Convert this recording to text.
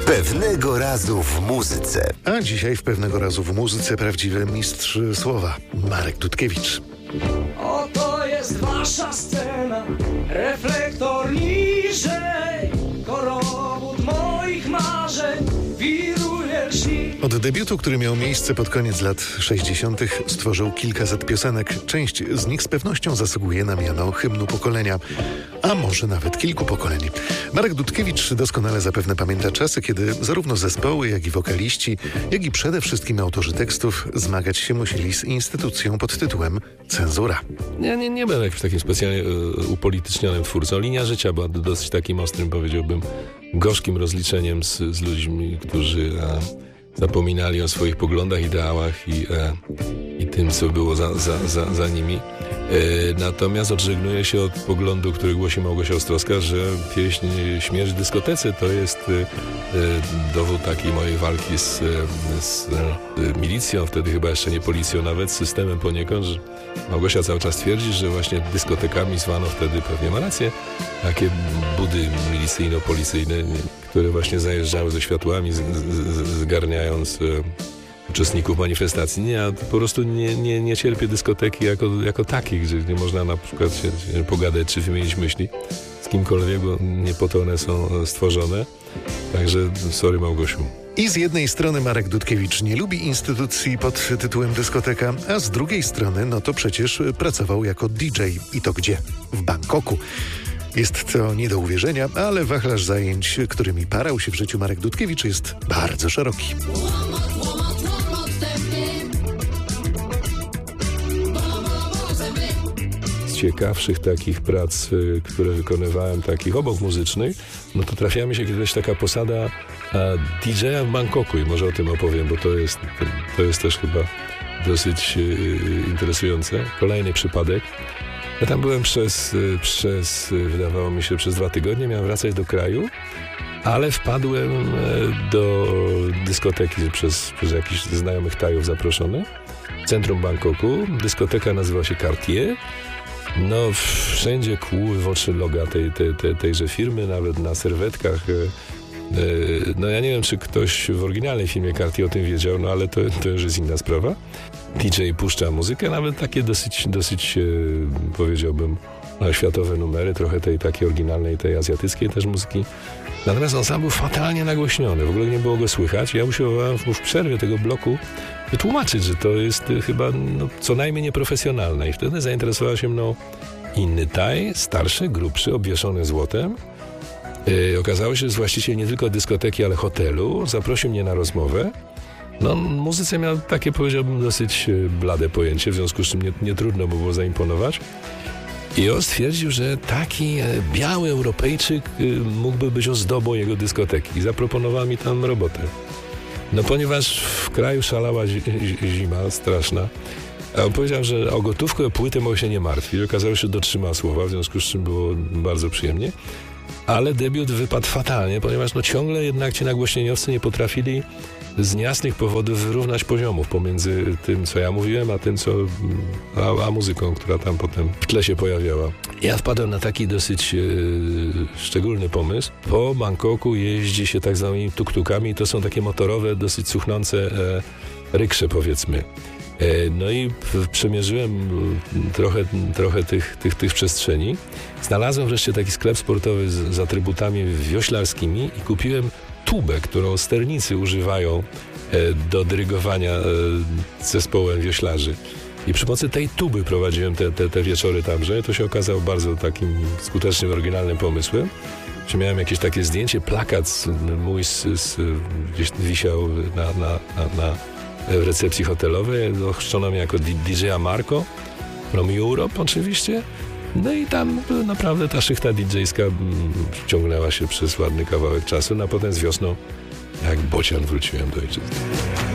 Pewnego razu w muzyce. A dzisiaj w Pewnego razu w muzyce prawdziwy mistrz słowa, Marek Dudkiewicz. Oto jest wasza scena, reflektor niżej, korowód moich marzeń, wiruje lśni. Od debiutu, który miał miejsce pod koniec lat 60., stworzył kilkaset piosenek. Część z nich z pewnością zasługuje na miano hymnu pokolenia, a może nawet kilku pokoleń. Marek Dudkiewicz doskonale zapewne pamięta czasy, kiedy zarówno zespoły, jak i wokaliści, jak i przede wszystkim autorzy tekstów zmagać się musieli z instytucją pod tytułem cenzura. Nie byłem jakimś takim specjalnie upolitycznionym twórcą. Linia życia była dosyć takim ostrym, powiedziałbym, gorzkim rozliczeniem z ludźmi, którzy zapominali o swoich poglądach, ideałach i tym, co było za nimi. Natomiast odżegnuję się od poglądu, który głosi Małgosia Ostrowska, że pieśń Śmierć w dyskotece to jest dowód takiej mojej walki z milicją, wtedy chyba jeszcze nie policją, nawet z systemem poniekąd, że Małgosia cały czas twierdzi, że właśnie dyskotekami zwano wtedy, pewnie ma rację, takie budy milicyjno-policyjne, które właśnie zajeżdżały ze światłami, zgarniając uczestników manifestacji. Nie, ja po prostu nie cierpię dyskoteki jako takich, gdzie nie można na przykład się pogadać, czy wymienić myśli z kimkolwiek, bo nie po to one są stworzone. Także sorry, Małgosiu. I z jednej strony Marek Dudkiewicz nie lubi instytucji pod tytułem dyskoteka, a z drugiej strony no to przecież pracował jako DJ. I to gdzie? W Bangkoku. Jest to nie do uwierzenia, ale wachlarz zajęć, którymi parał się w życiu Marek Dudkiewicz, jest bardzo szeroki. Z ciekawszych takich prac, które wykonywałem, takich obok muzycznych, no to trafiła mi się kiedyś taka posada DJ-a w Bangkoku i może o tym opowiem, bo to jest też chyba dosyć interesujące. Kolejny przypadek. Ja tam byłem wydawało mi się, przez 2 tygodnie, miałem wracać do kraju, ale wpadłem do dyskoteki przez jakichś znajomych Tajów zaproszony w centrum Bangkoku. Dyskoteka nazywa się Cartier. No wszędzie kłuły w oczy loga tejże firmy, nawet na serwetkach. No ja nie wiem, czy ktoś w oryginalnej filmie Cartier o tym wiedział, no ale to już jest inna sprawa. DJ puszcza muzykę, nawet takie dosyć powiedziałbym, światowe numery, trochę tej takiej oryginalnej, tej azjatyckiej też muzyki. Natomiast on sam był fatalnie nagłośniony, w ogóle nie było go słychać. Ja usiłowałem w przerwie tego bloku wytłumaczyć, że to jest chyba co najmniej nieprofesjonalne. I wtedy zainteresował się mną inny Taj, starszy, grubszy, obwieszony złotem. Okazało się, że jest właściciel nie tylko dyskoteki, ale hotelu. Zaprosił mnie na rozmowę. No, muzyce miał takie, powiedziałbym, dosyć blade pojęcie, w związku z czym nie trudno było zaimponować. I on stwierdził, że taki biały Europejczyk mógłby być ozdobą jego dyskoteki. I zaproponował mi tam robotę. No, ponieważ w kraju szalała zima straszna, a on powiedział, że o gotówkę, o płytę może się nie martwi. Okazało się, że dotrzyma słowa, w związku z czym było bardzo przyjemnie. Ale debiut wypadł fatalnie, ponieważ ciągle jednak ci nagłośnieniowcy nie potrafili z niejasnych powodów wyrównać poziomów pomiędzy tym, co ja mówiłem, a tym, a muzyką, która tam potem w tle się pojawiała. Ja wpadłem na taki dosyć szczególny pomysł. Po Bangkoku jeździ się tak zwanymi tuk-tukami, to są takie motorowe, dosyć cuchnące ryksze, powiedzmy. No i przemierzyłem trochę tych przestrzeni. Znalazłem wreszcie taki sklep sportowy z atrybutami wioślarskimi i kupiłem tubę, którą sternicy używają do dyrygowania zespołem wioślarzy. I przy pomocy tej tuby prowadziłem te wieczory tamże. To się okazało bardzo takim skutecznym, oryginalnym pomysłem. Miałem jakieś takie zdjęcie, plakat mój gdzieś wisiał w recepcji hotelowej. Ochrzczono mnie jako DJ-a Marco from Europe oczywiście. No i tam naprawdę ta szychta DJ-ska ciągnęła się przez ładny kawałek czasu, a potem z wiosną jak bocian wróciłem do ojczyzny.